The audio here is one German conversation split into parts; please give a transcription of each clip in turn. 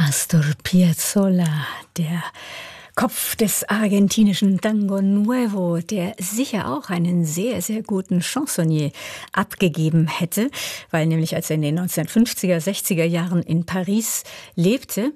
Astor Piazzolla, der Kopf des argentinischen Tango Nuevo, der sicher auch einen sehr, sehr guten Chansonnier abgegeben hätte, weil nämlich als er in den 1950er, 60er Jahren in Paris lebte,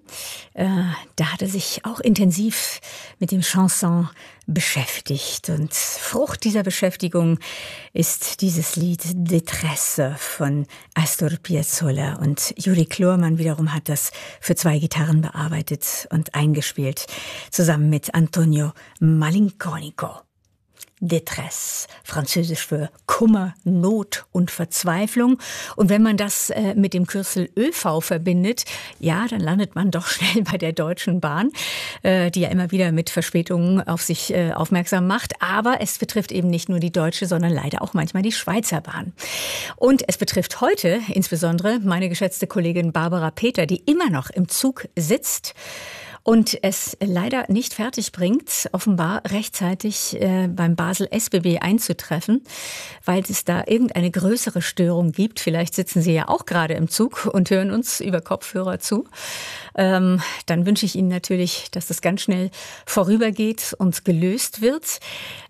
da hat er sich auch intensiv mit dem Chanson beschäftigt. Und Frucht dieser Beschäftigung ist dieses Lied Détresse von Astor Piazzolla. Und Yuri Klorman wiederum hat das für 2 Gitarren bearbeitet und eingespielt, zusammen mit Antonio Malinconico. Détresse, französisch für Kummer, Not und Verzweiflung. Und wenn man das mit dem Kürzel ÖV verbindet, ja, dann landet man doch schnell bei der Deutschen Bahn, die ja immer wieder mit Verspätungen auf sich aufmerksam macht. Aber es betrifft eben nicht nur die Deutsche, sondern leider auch manchmal die Schweizer Bahn. Und es betrifft heute insbesondere meine geschätzte Kollegin Barbara Peter, die immer noch im Zug sitzt und es leider nicht fertig bringt, offenbar rechtzeitig beim Basel SBB einzutreffen, weil es da irgendeine größere Störung gibt. Vielleicht sitzen Sie ja auch gerade im Zug und hören uns über Kopfhörer zu. Dann wünsche ich Ihnen natürlich, dass das ganz schnell vorübergeht und gelöst wird.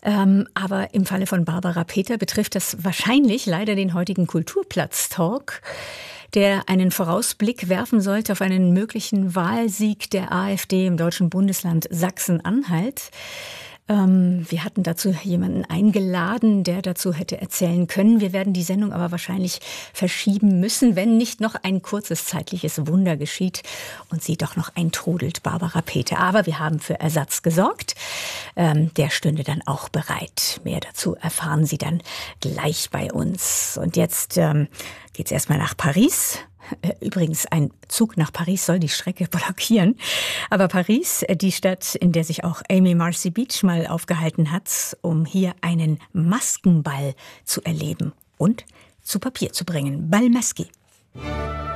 Aber im Falle von Barbara Peter betrifft das wahrscheinlich leider den heutigen Kulturplatz-Talk, der einen Vorausblick werfen sollte auf einen möglichen Wahlsieg der AfD im deutschen Bundesland Sachsen-Anhalt. Wir hatten dazu jemanden eingeladen, der dazu hätte erzählen können. Wir werden die Sendung aber wahrscheinlich verschieben müssen, wenn nicht noch ein kurzes zeitliches Wunder geschieht und sie doch noch eintrudelt, Barbara Peter. Aber wir haben für Ersatz gesorgt. Der stünde dann auch bereit. Mehr dazu erfahren Sie dann gleich bei uns. Und jetzt geht's erstmal nach Paris. Übrigens, ein Zug nach Paris soll die Strecke blockieren. Aber Paris, die Stadt, in der sich auch Amy Marcy Beach mal aufgehalten hat, um hier einen Maskenball zu erleben und zu Papier zu bringen. Bal masqué.